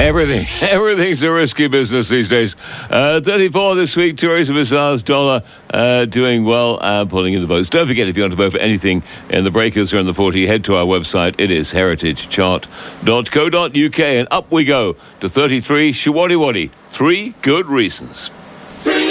Everything's a risky business these days. 34 this week. Teresa Bazaar's dollar doing well, pulling in the votes. Don't forget, if you want to vote for anything in the Breakers or in the 40, head to our website. It is heritagechart.co.uk, and up we go to 33. Shiwadi Wadi. 3 good reasons.